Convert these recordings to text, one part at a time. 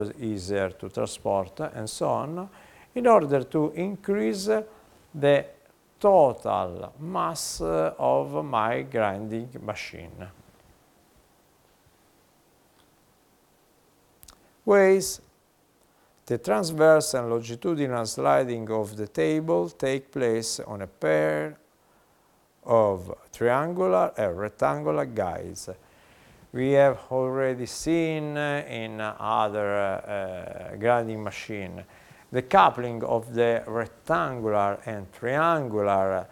easier to transport and so on, in order to increase the total mass of my grinding machine. Ways. The transverse and longitudinal sliding of the table take place on a pair of triangular and rectangular guides. We have already seen in other grinding machine the coupling of the rectangular and triangular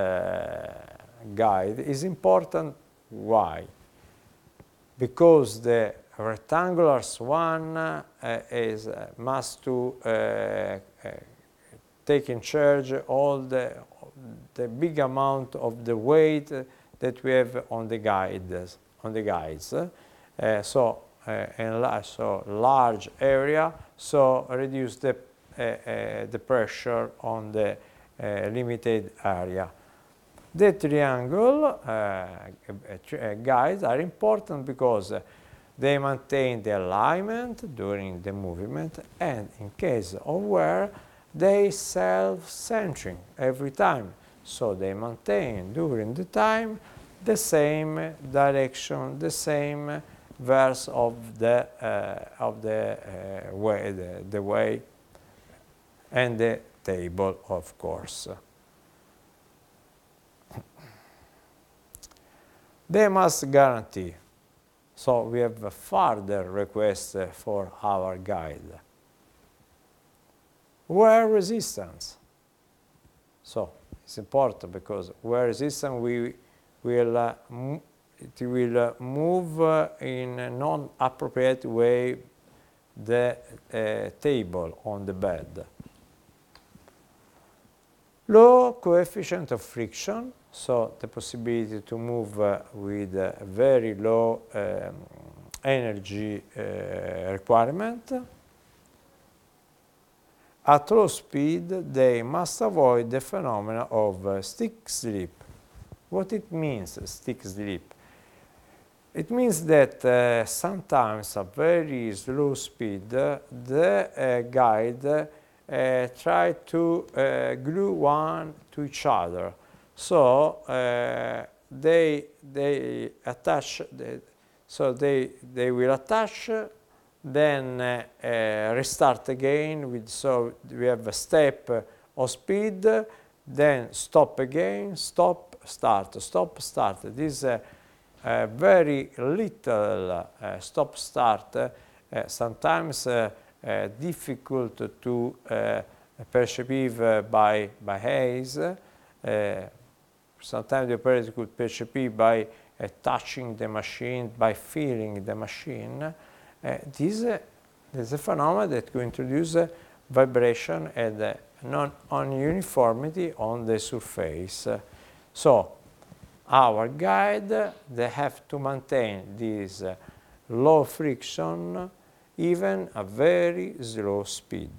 guide is important. Why? Because the rectangular one must take in charge all the big amount of the weight that we have on the guides. So large area, so reduce the pressure on the limited area. The triangle guides are important because they maintain the alignment during the movement, and in case of wear, they self-centering every time. So they maintain during the time the same direction, the same verse of the way and the table, of course. They must guarantee. So we have a further request for our guide. Wear resistance. So it's important because wear resistance it will move in a non-appropriate way the table on the bed. Low coefficient of friction, so the possibility to move with a very low energy requirement. At low speed, they must avoid the phenomena of stick slip. What it means, stick slip? It means that sometimes at very slow speed, the guide try to glue one to each other. So they attach. They will attach, then restart again. So we have a step of speed, then stop again, stop, start, stop, start. This very little stop start sometimes difficult to perceive by eyes. Sometimes the operator could perceive by touching the machine, by feeling the machine. This is a phenomenon that could introduce vibration and non-uniformity on the surface. So our guide, they have to maintain this low friction even a very slow speed.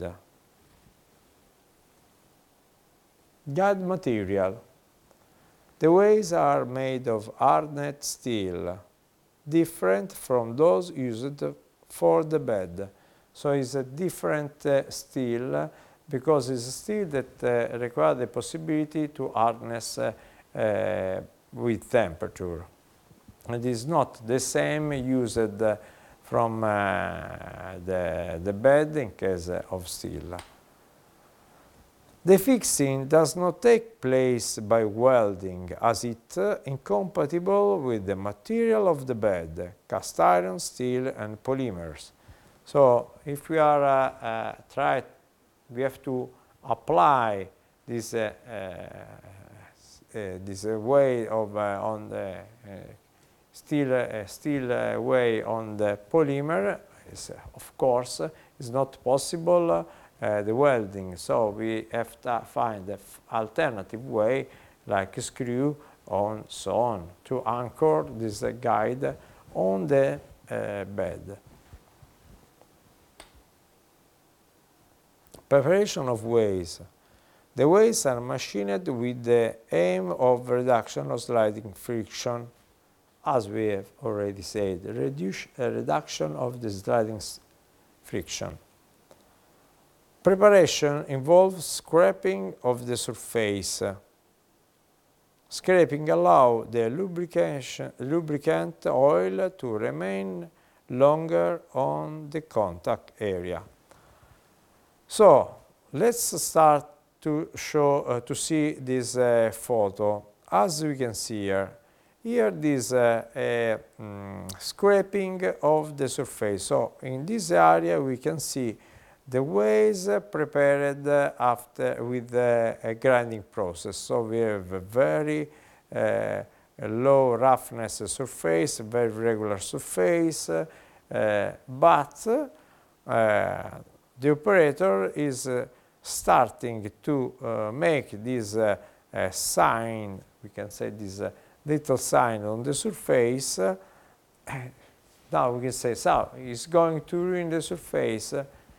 Guide material. The ways are made of hardened steel, different from those used for the bed. So it's a different steel because it's a steel that requires the possibility to hardness with temperature. It is not the same used from the bed in case of steel. The fixing does not take place by welding, as it incompatible with the material of the bed, cast iron, steel, and polymers. So if we are we have to apply this this way of on the steel way on the polymer. Of course, is not possible. The welding, so we have to find an alternative way, like a screw on so on, to anchor this guide on the bed. Preparation of ways. The ways are machined with the aim of reduction of sliding friction, as we have already said, reduction of the sliding friction. Preparation involves scraping of the surface. Scraping allows the lubricant oil to remain longer on the contact area. So let's start to see this photo. As we can see here this scraping of the surface. So in this area we can see the ways prepared after with a grinding process. So we have a very low roughness surface, very regular surface, but the operator is starting to make this sign, we can say this little sign on the surface. Now we can say, so it's going to ruin the surface.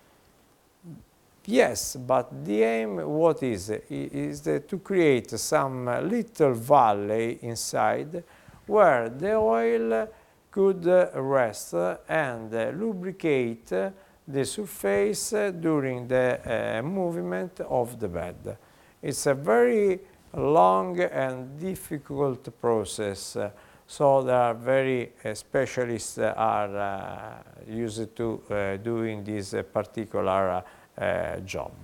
Yes, but the aim, what is? Is to create some little valley inside where the oil could rest and lubricate the surface during the movement of the bed. It's a very long and difficult process, so there are very specialists are used to doing this particular job.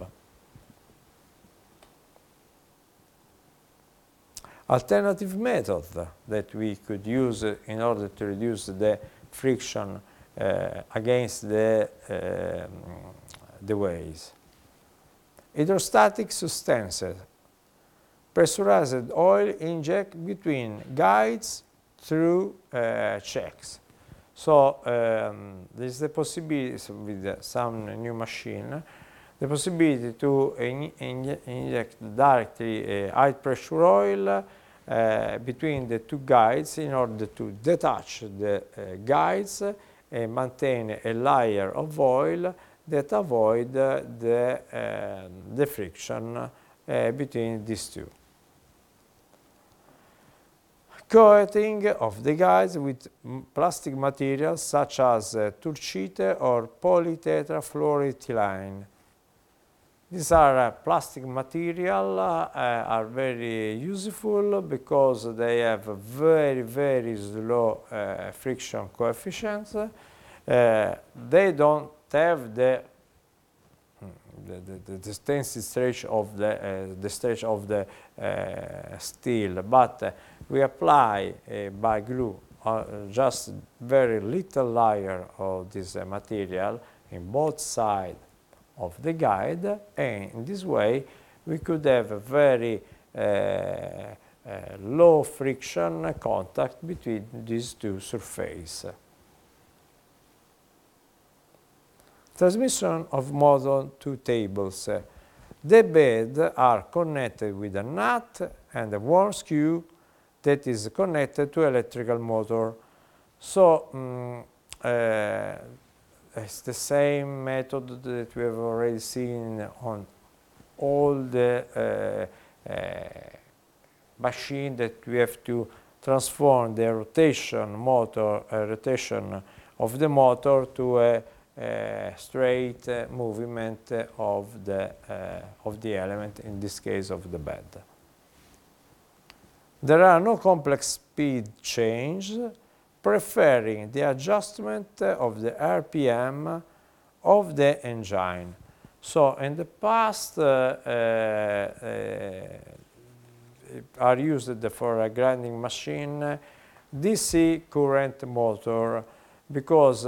Alternative method that we could use in order to reduce the friction against the ways. Hydrostatic sustenance. Pressurized oil inject between guides through checks. So there's the possibility with some new machine, the possibility to inject directly high pressure oil between the two guides in order to detach the guides and maintain a layer of oil that avoid the friction between these two. Coating of the guides with plastic materials such as turchite or polytetrafluoroethylene. These are plastic material, are very useful because they have very, very slow friction coefficients. They don't have the tensile stretch of the steel, but we apply by glue just very little layer of this material in both sides of the guide, and in this way we could have a very low friction contact between these two surfaces. Transmission of motor to tables. The beds are connected with a nut and a worn screw that is connected to electrical motor. So it's the same method that we have already seen on all the machine that we have to transform the rotation of the motor to a straight movement of the element, in this case of the bed. There are no complex speed changes, preferring the adjustment of the RPM of the engine. So in the past are used for a grinding machine DC current motor because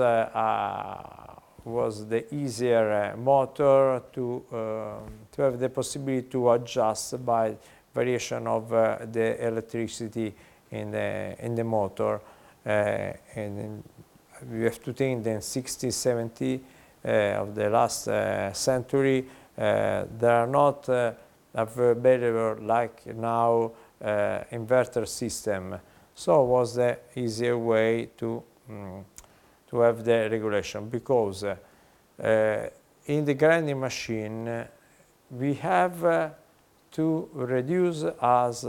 was the easier motor to have the possibility to adjust by variation of the electricity in the motor. And we have to think that in 60, 70 of the last century, there are not available like now inverter system. So it was the easier way to have the regulation, because in the grinding machine we have to reduce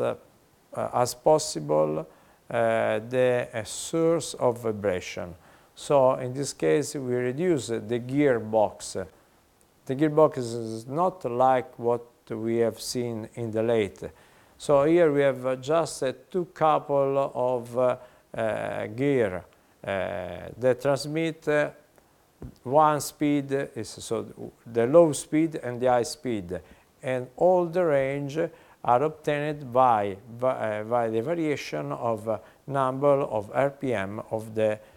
as possible the source of vibration. So in this case we reduce the gearbox. The gearbox is not like what we have seen in the Lathe. So here we have just two couple of gear that transmit one speed, is so the low speed and the high speed, and all the range are obtained by the variation of number of RPM of the